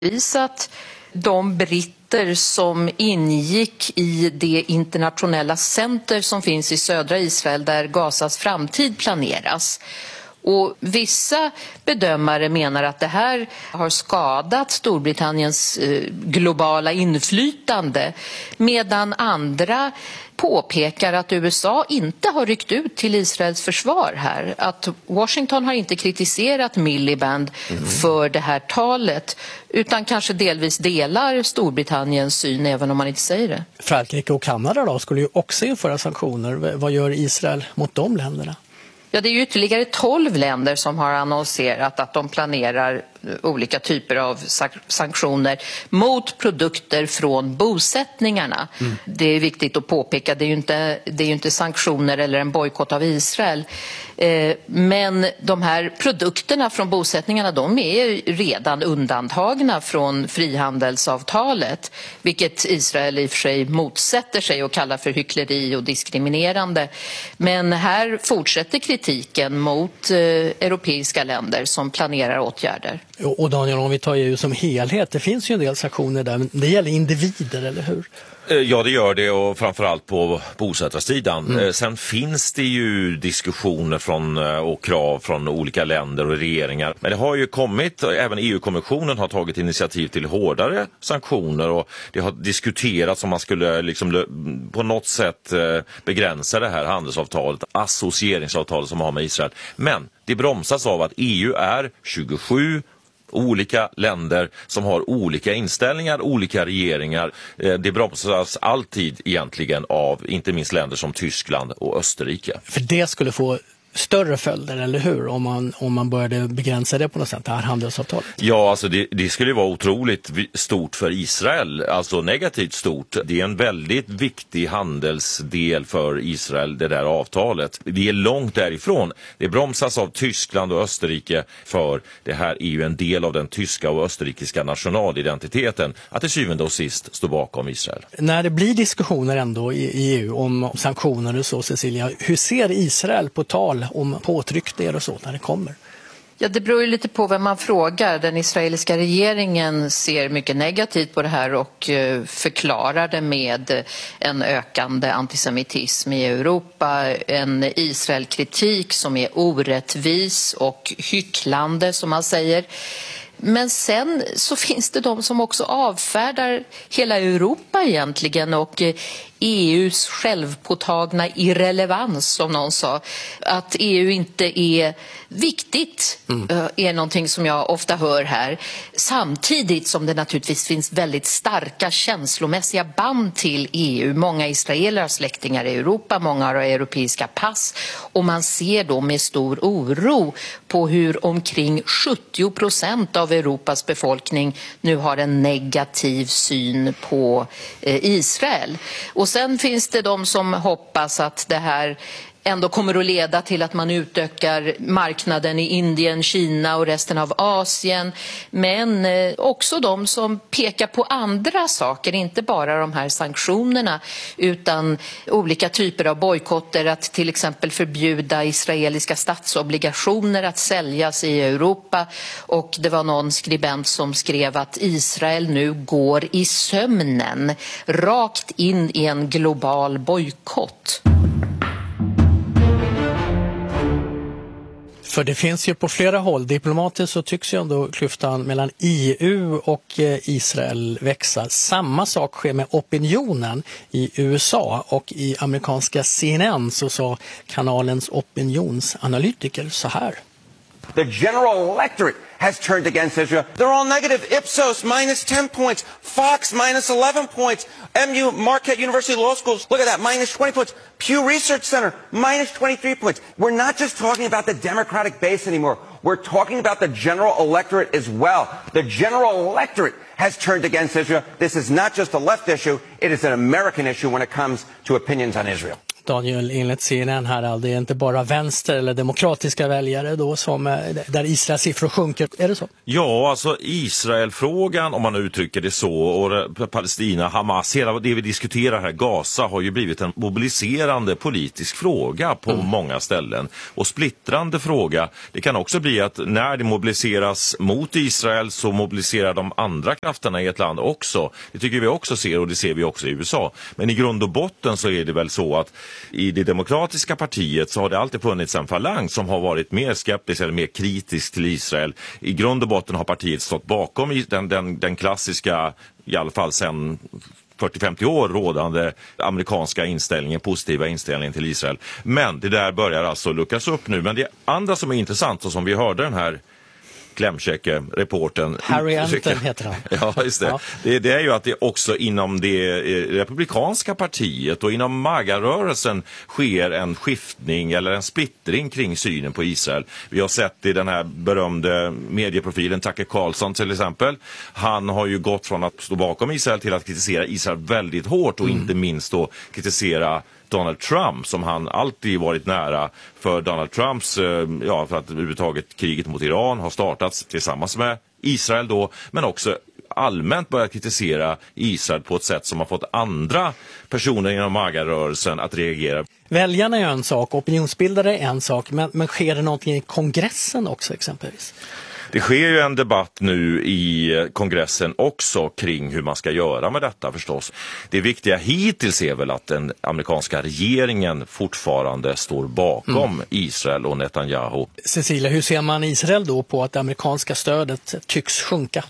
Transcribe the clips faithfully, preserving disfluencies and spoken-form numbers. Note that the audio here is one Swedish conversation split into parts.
visat de britter som ingick i det internationella center som finns i södra Israel där Gazas framtid planeras. Och vissa bedömare menar att det här har skadat Storbritanniens globala inflytande, medan andra påpekar att U S A inte har ryckt ut till Israels försvar här. Att Washington har inte kritiserat Miliband mm. för det här talet, utan kanske delvis delar Storbritanniens syn även om man inte säger det. Frankrike och Kanada då skulle ju också införa sanktioner. Vad gör Israel mot de länderna? Ja, det är ju ytterligare tolv länder som har annonserat att de planerar olika typer av sanktioner mot produkter från bosättningarna. Mm. Det är viktigt att påpeka, det är ju inte, det är ju inte sanktioner eller en bojkott av Israel. Eh, men de här produkterna från bosättningarna, de är redan undantagna från frihandelsavtalet, vilket Israel i och för sig motsätter sig och kallar för hyckleri och diskriminerande. Men här fortsätter kritiken mot eh, europeiska länder som planerar åtgärder. Och Daniel, om vi tar E U som helhet, det finns ju en del sanktioner där, men det gäller individer, eller hur? Ja, det gör det, och framförallt på bosättarsidan. Mm. Sen finns det ju diskussioner från, och krav från olika länder och regeringar. Men det har ju kommit, även E U-kommissionen har tagit initiativ till hårdare sanktioner, och det har diskuterats om man skulle liksom på något sätt begränsa det här handelsavtalet, associeringsavtalet som man har med Israel. Men det bromsas av att E U är tjugosju olika länder som har olika inställningar, olika regeringar. Det bromsas alltid egentligen av inte minst länder som Tyskland och Österrike. För det skulle få större följder, eller hur? Om man, om man började begränsa det på något sätt, det här handelsavtalet. Ja, alltså det, det skulle vara otroligt stort för Israel, alltså negativt stort. Det är en väldigt viktig handelsdel för Israel, det där avtalet. Vi är långt därifrån. Det bromsas av Tyskland och Österrike, för det här är ju en del av den tyska och österrikiska nationalidentiteten, att till syvende och sist stå bakom Israel. När det blir diskussioner ändå i E U om sanktioner och så, Cecilia, hur ser Israel på tal om påtryckningar och så när det kommer? Ja, det beror ju lite på vem man frågar. Den israeliska regeringen ser mycket negativt på det här och förklarar det med en ökande antisemitism i Europa, en Israelkritik som är orättvis och hycklande, som man säger. Men sen så finns det de som också avfärdar hela Europa egentligen, och E U:s självpåtagna irrelevans, som någon sa. Att E U inte är viktigt mm. är någonting som jag ofta hör här. Samtidigt som det naturligtvis finns väldigt starka känslomässiga band till E U. Många israeler har släktingar i Europa, många har europeiska pass. Och man ser då med stor oro på hur omkring sjuttio procent av Europas befolkning nu har en negativ syn på Israel. Och sen finns det de som hoppas att det här ändå kommer att leda till att man utökar marknaden i Indien, Kina och resten av Asien. Men också de som pekar på andra saker, inte bara de här sanktionerna, utan olika typer av bojkotter, att till exempel förbjuda israeliska statsobligationer att säljas i Europa. Och det var någon skribent som skrev att Israel nu går i sömnen rakt in i en global bojkott. För det finns ju på flera håll, diplomatiskt så tycks ju ändå klyftan mellan E U och Israel växa. Samma sak sker med opinionen i U S A, och i amerikanska C N N så sa kanalens opinionsanalytiker så här. The general electorate has turned against Israel. They're all negative. Ipsos, minus ten points. Fox, minus eleven points. M U, Marquette University Law Schools, look at that, minus twenty points. Pew Research Center, minus twenty-three points. We're not just talking about the Democratic base anymore. We're talking about the general electorate as well. The general electorate has turned against Israel. This is not just a left issue. It is an American issue when it comes to opinions on Israel. Daniel, enligt C N N här, det är inte bara vänster eller demokratiska väljare då som, där Israels siffror sjunker. Är det så? Ja, alltså Israelfrågan, om man uttrycker det så, och Palestina, Hamas, hela det vi diskuterar här, Gaza, har ju blivit en mobiliserande politisk fråga på mm. många ställen. Och splittrande fråga, det kan också bli att när det mobiliseras mot Israel så mobiliserar de andra krafterna i ett land också. Det tycker vi också ser, och det ser vi också i U S A. Men i grund och botten så är det väl så att i det demokratiska partiet så har det alltid funnits en falang som har varit mer skeptisk eller mer kritisk till Israel. I grund och botten har partiet stått bakom den, den, den klassiska, i alla fall sedan fyrtio till femtio år rådande amerikanska inställningen, positiva inställningen till Israel. Men det där börjar alltså luckras upp nu. Men det andra som är intressant, och som vi hörde den här klämkäcke reporten Harry Anton heter han. Ja, just det. Ja. det. Det är ju att det också inom det republikanska partiet och inom MAGA-rörelsen sker en skiftning eller en splittring kring synen på Israel. Vi har sett i den här berömde medieprofilen Tucker Carlson till exempel. Han har ju gått från att stå bakom Israel till att kritisera Israel väldigt hårt och mm. inte minst då kritisera Donald Trump, som han alltid varit nära. För Donald Trumps, ja, för att överhuvudtaget kriget mot Iran har startats tillsammans med Israel då, men också allmänt börjat kritisera Israel på ett sätt som har fått andra personer inom MAGA-rörelsen att reagera. Väljarna är en sak, opinionsbildare är en sak, men, men sker det någonting i kongressen också exempelvis? Det sker ju en debatt nu i kongressen också kring hur man ska göra med detta förstås. Det viktiga hittills är väl att den amerikanska regeringen fortfarande står bakom mm. Israel och Netanyahu. Cecilia, hur ser man Israel då på att det amerikanska stödet tycks sjunka?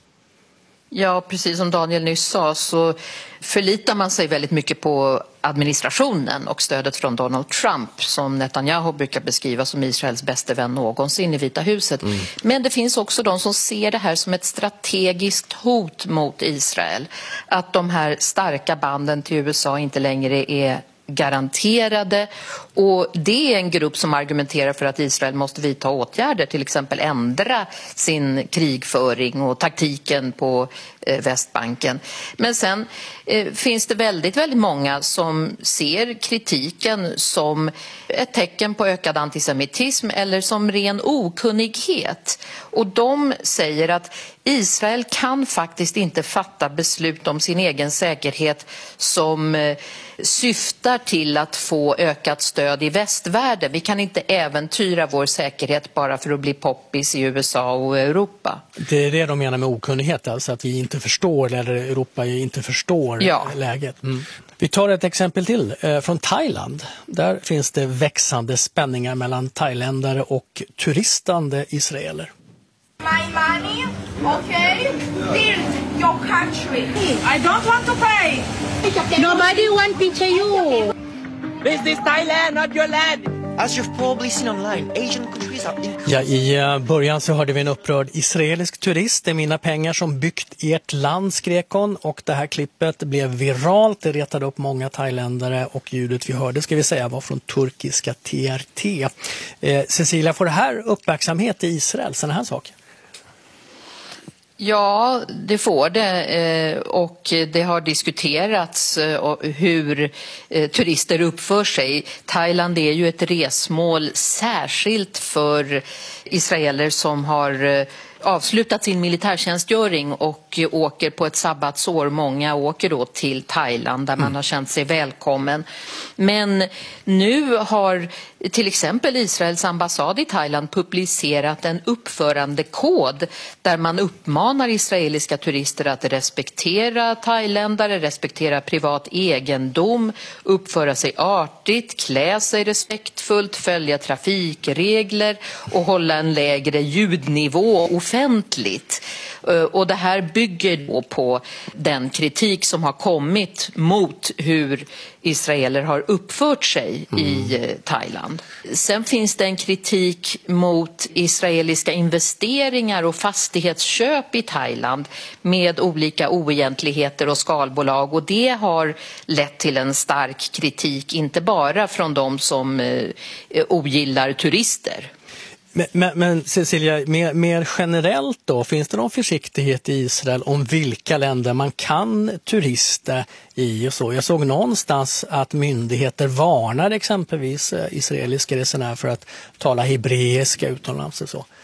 Ja, precis som Daniel nyss sa så förlitar man sig väldigt mycket på administrationen och stödet från Donald Trump, som Netanyahu brukar beskriva som Israels bästa vän någonsin i Vita huset. Mm. Men det finns också de som ser det här som ett strategiskt hot mot Israel. Att de här starka banden till U S A inte längre är garanterade, och det är en grupp som argumenterar för att Israel måste vidta åtgärder, till exempel ändra sin krigföring och taktiken på eh, Västbanken. Men sen eh, finns det väldigt, väldigt många som ser kritiken som ett tecken på ökad antisemitism eller som ren okunnighet. Och de säger att Israel kan faktiskt inte fatta beslut om sin egen säkerhet som eh, syftar till att få ökat stöd i västvärlden. Vi kan inte äventyra vår säkerhet bara för att bli poppis i U S A och Europa. Det är det de menar med okunnighet, alltså att vi inte förstår, eller Europa inte förstår ja. läget. Mm. Vi tar ett exempel till eh, från Thailand. Där finns det växande spänningar mellan thailändare och turistande israeler. My money, okay? Build your country. I don't want to pay. Nobody want to pay you. This is Thailand, not your land. As you've probably seen online, Asian countries are increasing. Ja, i början så hörde vi en upprörd israelisk turist. Det är mina pengar som byggt ert land, skrek hon. Och det här klippet blev viralt. Det retade upp många thailändare, och ljudet vi hörde, ska vi säga, var från turkiska T R T. Eh, Cecilia, får det här uppmärksamhet i Israel, sådana här saker? Ja, det får det, och det har diskuterats hur turister uppför sig. Thailand är ju ett resmål särskilt för israeler som har avslutat sin militärtjänstgöring och åker på ett sabbatsår. Många åker då till Thailand där man har känt sig välkommen. Men nu har till exempel Israels ambassad i Thailand publicerat en uppförandekod där man uppmanar israeliska turister att respektera thailändare, respektera privat egendom, uppföra sig artigt, klä sig respektfullt, följa trafikregler och hålla en lägre ljudnivå offentligt. Och det här bygger då på den kritik som har kommit mot hur israeler har uppfört sig mm. i Thailand. Sen finns det en kritik mot israeliska investeringar och fastighetsköp i Thailand med olika oegentligheter och skalbolag, och det har lett till en stark kritik, inte bara från de som eh, ogillar turister. Men, men, men Cecilia, mer, mer generellt då, finns det någon försiktighet i Israel om vilka länder man kan turista i och så? Jag såg någonstans att myndigheter varnar exempelvis israeliska resenärer för att tala hebreiska utomlands och så.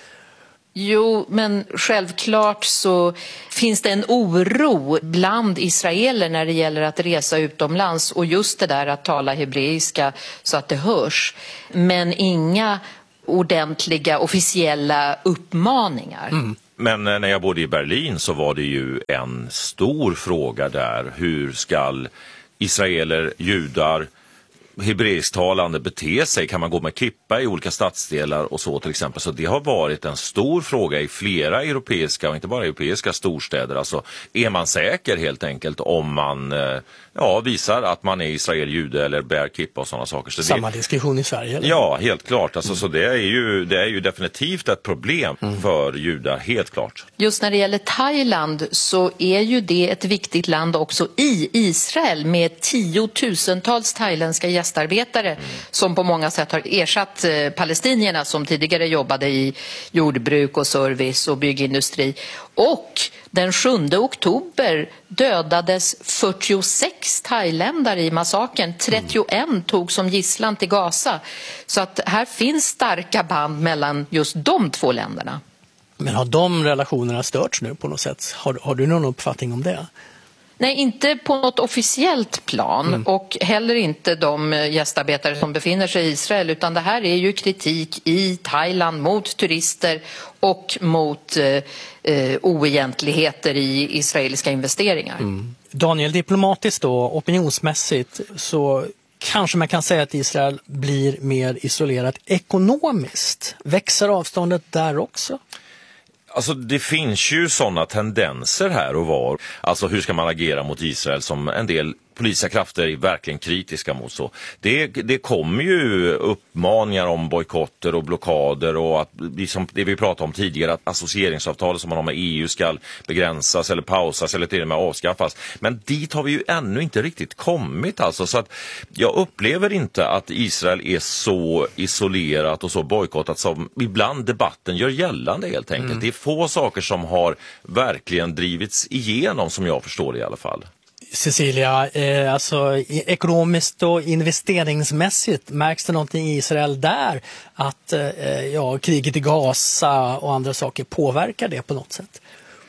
Jo, men självklart så finns det en oro bland israeler när det gäller att resa utomlands och just det där att tala hebreiska så att det hörs. Men inga ordentliga officiella uppmaningar. Mm. Men när jag bodde i Berlin så var det ju en stor fråga där. Hur ska israeler, judar, hebreisktalande bete sig? Kan man gå med kippa i olika stadsdelar och så till exempel? Så det har varit en stor fråga i flera europeiska och inte bara europeiska storstäder. Alltså är man säker helt enkelt om man ja, visar att man är israel, jude eller bär kippa och sådana saker. Så Samma det, diskussion i Sverige? Eller? Ja, helt klart. Alltså, mm. Så det är, ju, det är ju definitivt ett problem mm. för judar, helt klart. Just när det gäller Thailand så är ju det ett viktigt land också i Israel med tiotusentals thailändska gästarbetare mm. som på många sätt har ersatt eh, palestinierna som tidigare jobbade i jordbruk och service och byggindustri. Och den sjunde oktober dödades fyrtiosex thailändare i massakern. trettioen mm. tog som gisslan till Gaza. Så att här finns starka band mellan just de två länderna. Men har de relationerna störts nu på något sätt? Har, har du någon uppfattning om det? Nej, inte på något officiellt plan mm. och heller inte de gästarbetare som befinner sig i Israel, utan det här är ju kritik i Thailand mot turister och mot eh, oegentligheter i israeliska investeringar. Mm. Daniel, diplomatiskt då, opinionsmässigt så kanske man kan säga att Israel blir mer isolerat ekonomiskt. Växer avståndet där också? Alltså det finns ju sådana tendenser här och var. Alltså hur ska man agera mot Israel som en del politiska krafter är verkligen kritiska mot så. Det, det kommer ju uppmaningar om bojkotter och blockader och att liksom det vi pratade om tidigare, att associeringsavtalet som man har med E U ska begränsas eller pausas eller till och med avskaffas. Men dit har vi ju ännu inte riktigt kommit alltså, så att jag upplever inte att Israel är så isolerat och så bojkottat som ibland debatten gör gällande helt enkelt. Mm. Det är få saker som har verkligen drivits igenom som jag förstår det i alla fall. Cecilia, eh, alltså ekonomiskt och investeringsmässigt märks det någonting i Israel där att eh, ja, kriget i Gaza och andra saker påverkar det på något sätt?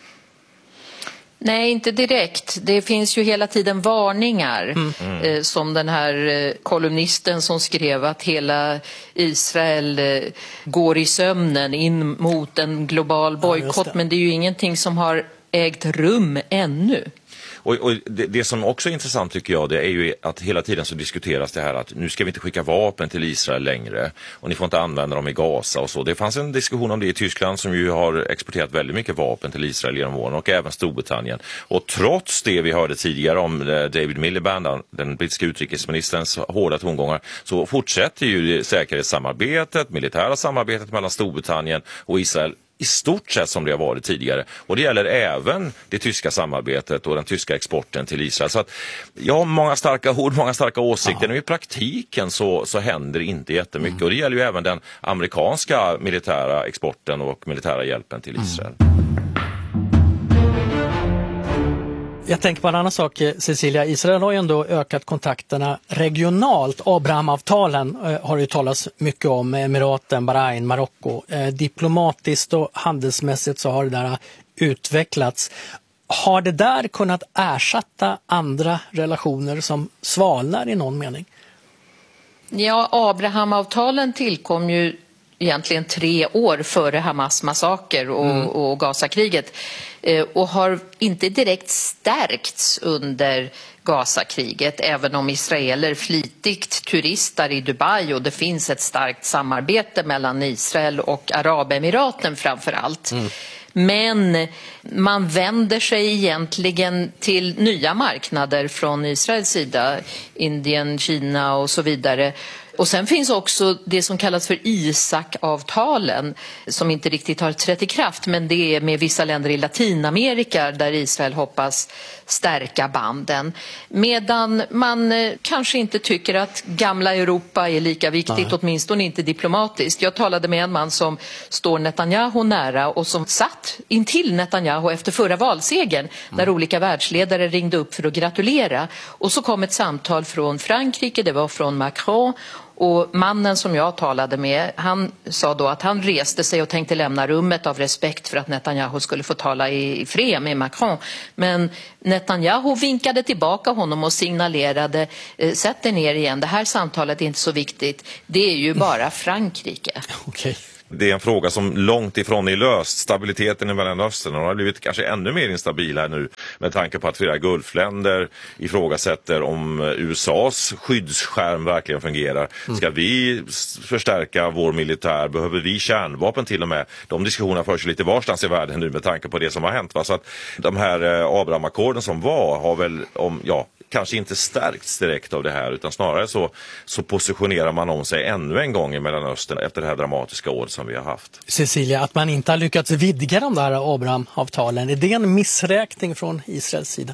Nej, inte direkt. Det finns ju hela tiden varningar mm. eh, som den här eh, kolumnisten som skrev att hela Israel eh, går i sömnen in mot en global bojkott, ja, men det är ju ingenting som har ägt rum ännu. Och, och det, det som också är intressant tycker jag, det är ju att hela tiden så diskuteras det här att nu ska vi inte skicka vapen till Israel längre och ni får inte använda dem i Gaza och så. Det fanns en diskussion om det i Tyskland som ju har exporterat väldigt mycket vapen till Israel genom åren och även Storbritannien. Och trots det vi hörde tidigare om David Miliband, den brittiska utrikesministerns hårda tongångar, så fortsätter ju säkerhetssamarbetet, militära samarbetet mellan Storbritannien och Israel i stort sett som det har varit tidigare. Och det gäller även det tyska samarbetet och den tyska exporten till Israel. Så att, ja, många starka ord, många starka åsikter. Men i praktiken så, så händer inte jättemycket. Mm. Och det gäller ju även den amerikanska militära exporten och militära hjälpen till Israel. Mm. Jag tänker på en annan sak, Cecilia. Israel har ju ändå ökat kontakterna regionalt. Abrahamavtalen eh, har det talats mycket om, Emiraten, Bahrain, Marocko. Eh, diplomatiskt och handelsmässigt så har det där utvecklats. Har det där kunnat ersätta andra relationer som svalnar i någon mening? Ja, Abrahamavtalen tillkom ju egentligen tre år före Hamas massaker och, mm. och Gazakriget eh, och har inte direkt stärkts under Gazakriget, även om israeler flitigt turistar i Dubai och det finns ett starkt samarbete mellan Israel och Arabemiraten framför allt. Mm. Men man vänder sig egentligen till nya marknader från Israels sida, Indien, Kina och så vidare, Och sen finns också det som kallas för Isakavtalen som inte riktigt har trätt i kraft, men det är med vissa länder i Latinamerika där Israel hoppas stärka banden. Medan man eh, kanske inte tycker att gamla Europa är lika viktigt, Nej. åtminstone inte diplomatiskt. Jag talade med en man som står Netanyahu nära och som satt intill Netanyahu efter förra valsegern mm. när olika världsledare ringde upp för att gratulera. Och så kom ett samtal från Frankrike, det var från Macron. Och mannen som jag talade med, han sa då att han reste sig och tänkte lämna rummet av respekt för att Netanyahu skulle få tala i fred med Macron. Men Netanyahu vinkade tillbaka honom och signalerade, sätt dig ner igen, det här samtalet är inte så viktigt, det är ju bara Frankrike. Okej. Det är en fråga som långt ifrån är löst. Stabiliteten i Mellanöstern har blivit kanske ännu mer instabil här nu med tanke på att flera gulfländer ifrågasätter om U S A:s skyddsskärm verkligen fungerar. Ska vi förstärka vår militär? Behöver vi kärnvapen till och med? De diskussionerna förs lite varstans i världen nu med tanke på det som har hänt. Va? Så att de här Abraham-ackorden som var har väl om, ja, kanske inte stärkts direkt av det här, utan snarare så, så positionerar man om sig ännu en gång i Mellanöstern efter det här dramatiska året som vi har haft. Cecilia, att man inte har lyckats vidga de där Abraham-avtalen, är det en missräkning från Israels sida?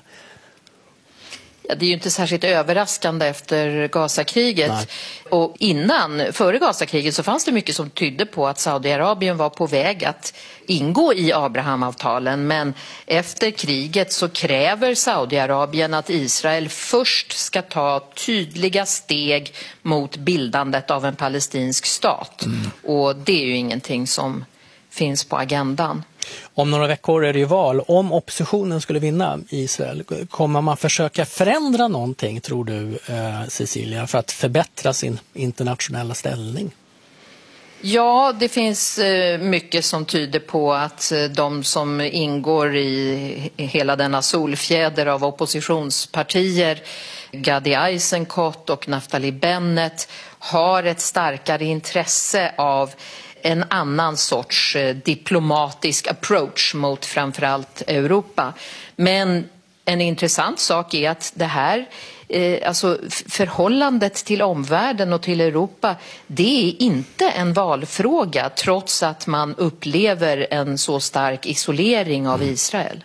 Ja, det är ju inte särskilt överraskande efter Gazakriget. Nej. Och innan, före Gazakriget så fanns det mycket som tydde på att Saudiarabien var på väg att ingå i Abrahamavtalen. Men efter kriget så kräver Saudiarabien att Israel först ska ta tydliga steg mot bildandet av en palestinsk stat. Mm. Och det är ju ingenting som finns på agendan. Om några veckor är det ju val. Om oppositionen skulle vinna i Israel, kommer man försöka förändra någonting, tror du, eh, Cecilia, för att förbättra sin internationella ställning? Ja, det finns mycket som tyder på att de som ingår i hela denna solfjäder av oppositionspartier, Gadi Eisenkot och Naftali Bennett, har ett starkare intresse av en annan sorts diplomatisk approach mot framförallt Europa. Men en intressant sak är att det här, eh, alltså förhållandet till omvärlden och till Europa, det är inte en valfråga trots att man upplever en så stark isolering av Israel.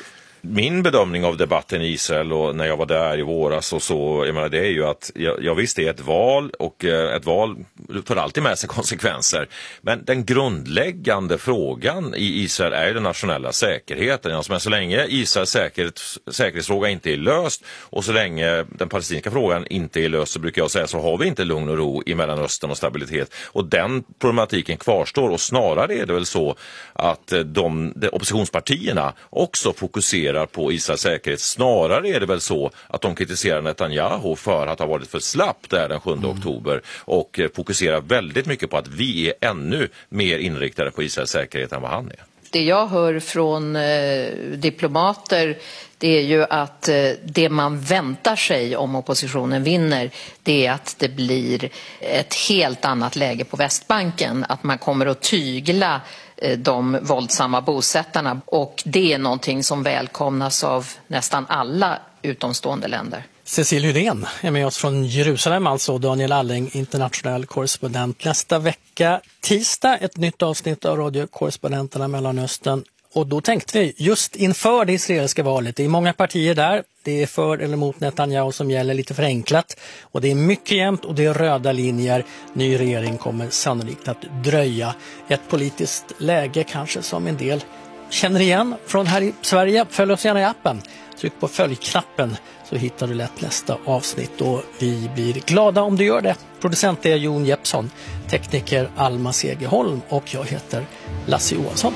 Min bedömning av debatten i Israel och när jag var där i våras och så, jag menar, det är ju att jag, jag visst det är ett val och eh, ett val för alltid med sig konsekvenser. Men den grundläggande frågan i Israel är ju den nationella säkerheten. Alltså, men så länge Israels säkerhet, säkerhetsfråga inte är löst och så länge den palestinska frågan inte är löst, så brukar jag säga, så har vi inte lugn och ro i Mellanöstern och stabilitet. Och den problematiken kvarstår, och snarare är det väl så att de, de oppositionspartierna också fokuserar på Israels säkerhet. Snarare är det väl så att de kritiserar Netanyahu för att ha varit för slapp där den sjunde mm. oktober och fokuserar väldigt mycket på att vi är ännu mer inriktade på Israels säkerhet än vad han är. Det jag hör från eh, diplomater, det är ju att eh, det man väntar sig om oppositionen vinner, det är att det blir ett helt annat läge på Västbanken. Att man kommer att tygla eh, de våldsamma bosättarna, och det är någonting som välkomnas av nästan alla utomstående länder. Cecilia Uddén är med oss från Jerusalem, alltså Daniel Alling, internationell korrespondent. Nästa vecka, tisdag, ett nytt avsnitt av radiokorrespondenterna Mellanöstern. Och då tänkte vi just inför det israeliska valet, det är många partier där, det är för eller mot Netanyahu som gäller lite förenklat. Och det är mycket jämnt och det är röda linjer. Ny regering kommer sannolikt att dröja. Ett politiskt läge kanske som en del känner igen från här i Sverige. Följ oss gärna i appen. Tryck på följknappen så hittar du lätt nästa avsnitt, och vi blir glada om du gör det. Producent är Jon Jeppsson, tekniker Alma Segerholm, och jag heter Lasse Johansson.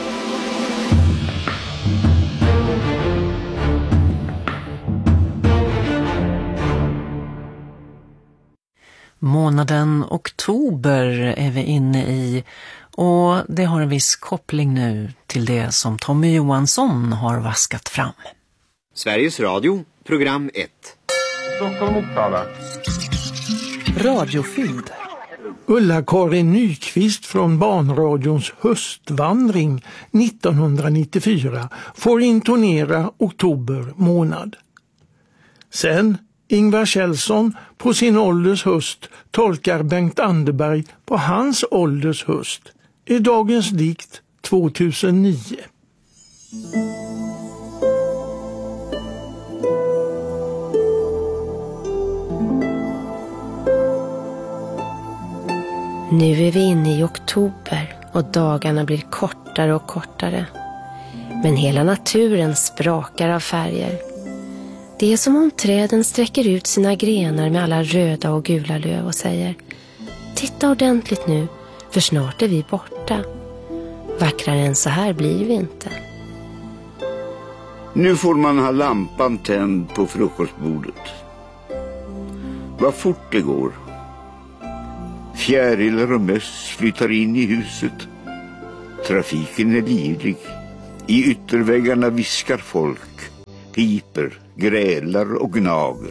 Månaden oktober är vi inne i, och det har en viss koppling nu till det som Tommy Johansson har vaskat fram. Sveriges Radio, program ett. Stockholm Uppsala. Radiofilm. Ulla-Karin Nyqvist från Barnradions höstvandring nittonhundranittiofyra får intonera oktober månad. Sen Ingvar Kjellson på sin ålders höst tolkar Bengt Anderberg på hans ålders höst i dagens dikt tvåtusenonio. Nu är vi inne i oktober och dagarna blir kortare och kortare. Men hela naturen sprakar av färger. Det är som om träden sträcker ut sina grenar med alla röda och gula löv och säger: titta ordentligt nu, för snart är vi borta. Vackrare än så här blir vi inte. Nu får man ha lampan tänd på frukostbordet. Vad fort det går. Fjärilar och möss flyttar in i huset. Trafiken är livlig. I ytterväggarna viskar folk, piper, grälar och gnager.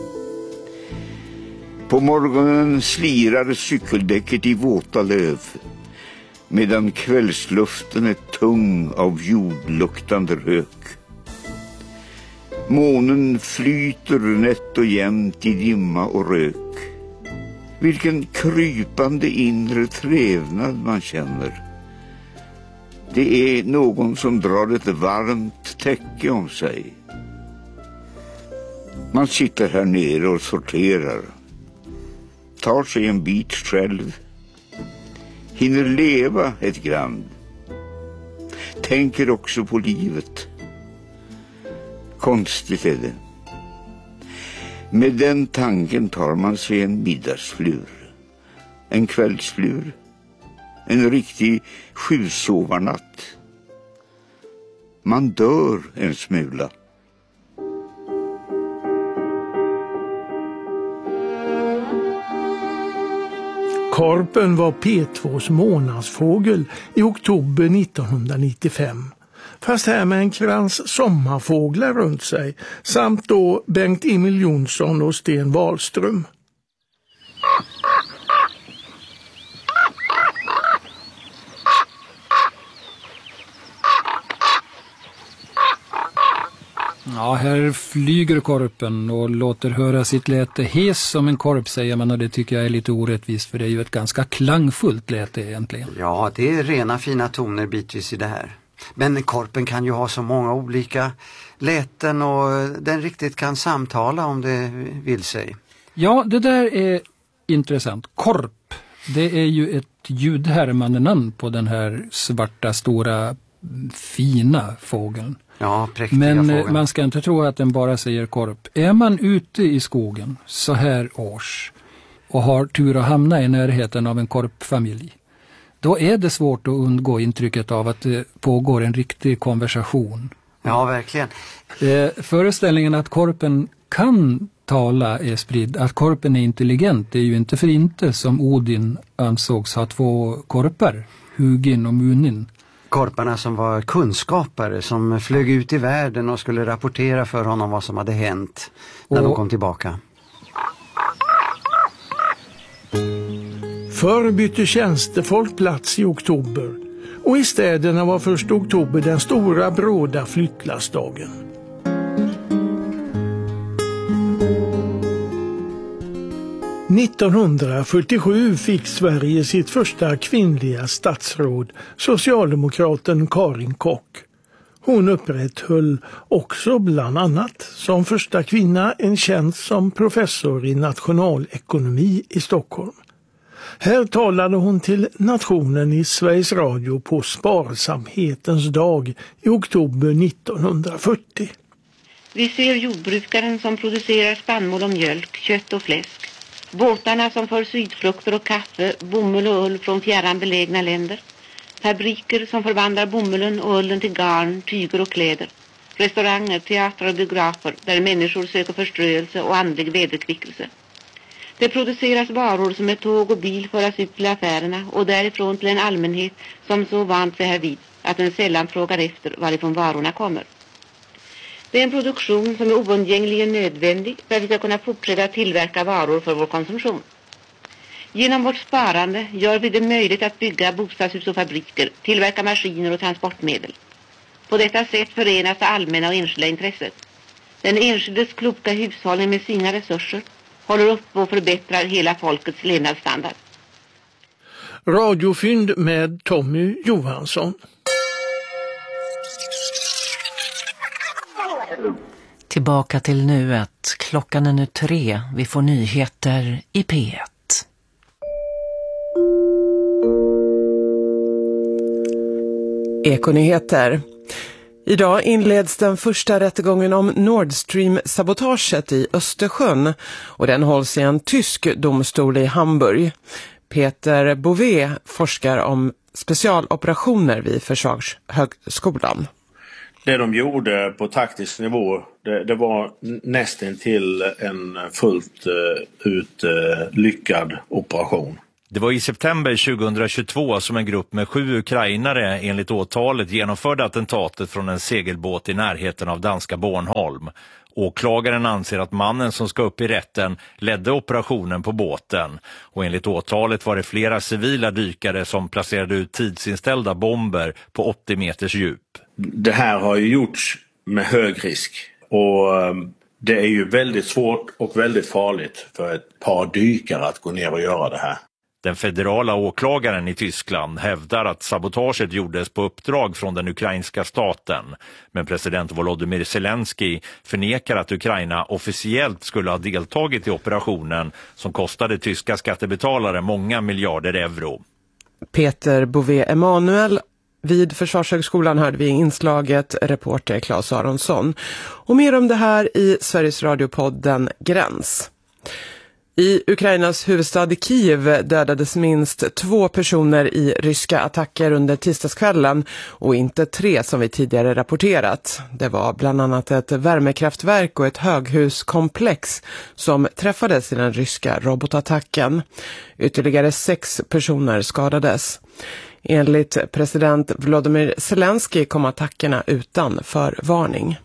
På morgonen slirar cykeldäcket i våta löv, medan kvällsluften är tung av jordluktande rök. Månen flyter nätt och jämnt i dimma och rök. Vilken krypande inre trevnad man känner. Det är någon som drar ett varmt täcke om sig. Man sitter här nere och sorterar. Tar sig en bit själv. Hinner leva ett grann. Tänker också på livet. Konstigt är det. Med den tanken tar man sig en middagslur. En kvällslur. En riktig sjusovarnatt. Man dör en smula. Korpen var P tvås månadsfågel i oktober nittonhundranittiofem. Fast här med en krans sommarfåglar runt sig, samt då Bengt Emil Jonsson och Sten Wahlström. Ja, här flyger korpen och låter höra sitt läte. Hes som en korp, säger man, och det tycker jag är lite orättvist, för det är ju ett ganska klangfullt läte egentligen. Ja, det är rena fina toner bitvis i det här. Men korpen kan ju ha så många olika läten och den riktigt kan samtala om det vill sig. Ja, det där är intressant. Korp, det är ju ett ljudhärmande namn på den här svarta, stora, fina fågeln. Ja, präktiga Men fågeln. Man ska inte tro att den bara säger korp. Är man ute i skogen så här års och har tur att hamna i närheten av en korpfamilj, då är det svårt att undgå intrycket av att det pågår en riktig konversation. Ja, verkligen. Eh, föreställningen att korpen kan tala är spridd. Att korpen är intelligent, det är ju inte för inte som Odin ansågs ha två korpar, Hugin och Munin. Korparna som var kunskapare, som flög ut i världen och skulle rapportera för honom vad som hade hänt när och... de kom tillbaka. Förr bytte tjänstefolk plats i oktober, och i städerna var första oktober den stora bråda flyttlastdagen. nittonhundrafyrtiosju fick Sverige sitt första kvinnliga statsråd, socialdemokraten Karin Kock. Hon upprätthöll också bland annat som första kvinna en tjänst som professor i nationalekonomi i Stockholm. Här talade hon till nationen i Sveriges Radio på Sparsamhetens dag i oktober nittonhundrafyrtio. Vi ser jordbrukaren som producerar spannmål och mjölk, kött och fläsk. Båtarna som för sydfrukter och kaffe, bomull och ull från fjärran belägna länder. Fabriker som förvandlar bomullen och ullen till garn, tyger och kläder. Restauranger, teatrar och biografer där människor söker förströelse och andlig vederkvickelse. Det produceras varor som med tåg och bil föras ut till affärerna och därifrån till en allmänhet som så vant sig härvid att den sällan frågar efter varifrån varorna kommer. Det är en produktion som är oundgängligen nödvändig för att vi ska kunna fortsätta tillverka varor för vår konsumtion. Genom vårt sparande gör vi det möjligt att bygga bostadshus och fabriker, tillverka maskiner och transportmedel. På detta sätt förenas det allmänna och enskilda intresset. Den enskildes kloka hushållning med sina resurser håller upp och förbättrar hela folkets levnadsstandard. Radiofynd med Tommy Johansson. Tillbaka till nuet. Klockan är nu tre. Vi får nyheter i P ett. Ekonyheter. Idag inleds den första rättegången om Nord Stream-sabotaget i Östersjön och den hålls i en tysk domstol i Hamburg. Peter Bové forskar om specialoperationer vid Försvarshögskolan. Det de gjorde på taktisk nivå, det, det var nästan till en fullt uh, ut uh, lyckad operation. Det var i september tjugohundratjugotvå som en grupp med sju ukrainare enligt åtalet genomförde attentatet från en segelbåt i närheten av danska Bornholm. Åklagaren anser att mannen som ska upp i rätten ledde operationen på båten. Och enligt åtalet var det flera civila dykare som placerade ut tidsinställda bomber på åttio meters djup. Det här har ju gjorts med hög risk. Och det är ju väldigt svårt och väldigt farligt för ett par dykare att gå ner och göra det här. Den federala åklagaren i Tyskland hävdar att sabotaget gjordes på uppdrag från den ukrainska staten. Men president Volodymyr Zelensky förnekar att Ukraina officiellt skulle ha deltagit i operationen som kostade tyska skattebetalare många miljarder euro. Peter Bové Emanuel. Vid Försvarshögskolan hörde vi inslaget reporter Claes Aronsson. Och mer om det här i Sveriges radiopodden Gräns. I Ukrainas huvudstad Kiev dödades minst två personer i ryska attacker under tisdagskvällen och inte tre som vi tidigare rapporterat. Det var bland annat ett värmekraftverk och ett höghuskomplex som träffades i den ryska robotattacken. Ytterligare sex personer skadades. Enligt president Volodymyr Zelensky kom attackerna utan förvarning.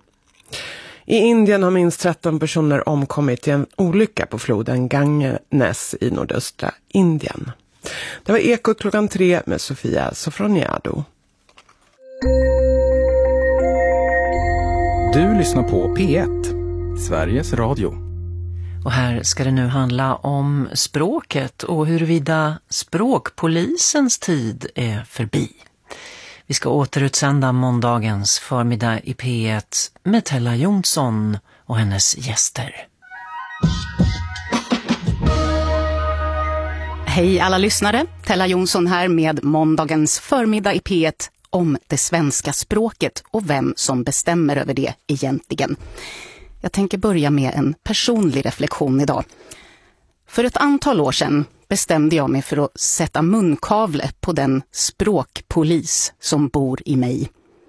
I Indien har minst tretton personer omkommit i en olycka på floden Ganges i nordöstra Indien. Det var Ekot klockan tre med Sofia Sofroniado. Du lyssnar på P ett, Sveriges Radio. Och här ska det nu handla om språket och huruvida språkpolisens tid är förbi. Vi ska återutsända måndagens förmiddag i P ett med Tella Jonsson och hennes gäster. Hej alla lyssnare, Tella Jonsson här med måndagens förmiddag i P ett om det svenska språket och vem som bestämmer över det egentligen. Jag tänker börja med en personlig reflektion idag. För ett antal år sedan bestämde jag mig för att sätta munkavle på den språkpolis som bor i mig.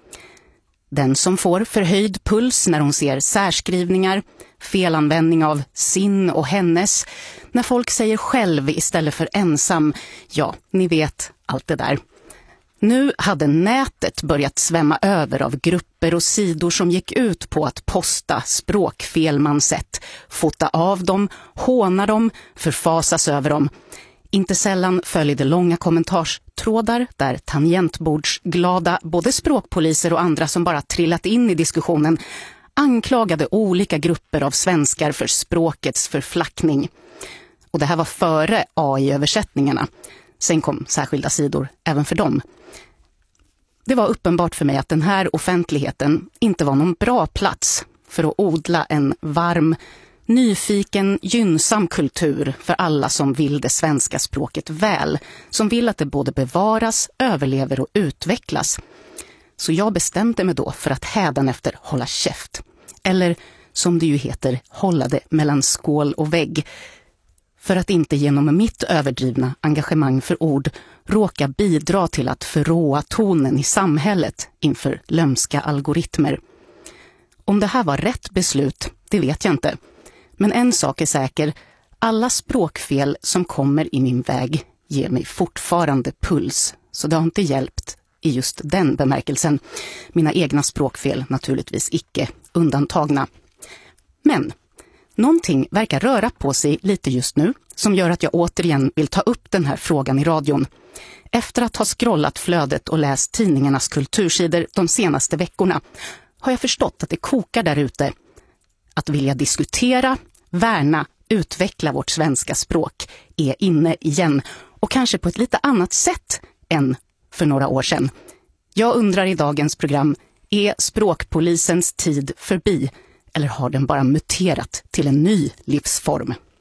Den som får förhöjd puls när hon ser särskrivningar, felanvändning av sin och hennes, när folk säger själv istället för ensam, ja, ni vet allt det där. Nu hade nätet börjat svämma över av grupper och sidor som gick ut på att posta språkfel man sett, fota av dem, håna dem, förfasas över dem. Inte sällan följde långa kommentarstrådar där tangentbordsglada både språkpoliser och andra som bara trillat in i diskussionen anklagade olika grupper av svenskar för språkets förflackning. Och det här var före A I-översättningarna. Sen kom särskilda sidor även för dem. Det var uppenbart för mig att den här offentligheten inte var någon bra plats för att odla en varm, nyfiken, gynnsam kultur för alla som vill det svenska språket väl, som vill att det både bevaras, överlever och utvecklas. Så jag bestämde mig då för att hädanefter hålla käft. Eller som det ju heter, hålla det mellan skål och vägg. För att inte genom mitt överdrivna engagemang för ord råka bidra till att förråa tonen i samhället inför lömska algoritmer. Om det här var rätt beslut, det vet jag inte. Men en sak är säker, alla språkfel som kommer i min väg ger mig fortfarande puls. Så det har inte hjälpt i just den bemärkelsen. Mina egna språkfel naturligtvis icke undantagna. Men någonting verkar röra på sig lite just nu som gör att jag återigen vill ta upp den här frågan i radion. Efter att ha scrollat flödet och läst tidningarnas kultursidor de senaste veckorna har jag förstått att det kokar där ute. att vilja diskutera, värna, utveckla vårt svenska språk är inne igen och kanske på ett lite annat sätt än för några år sedan. Jag undrar i dagens program, är språkpolisens tid förbi eller har den bara muterat till en ny livsform?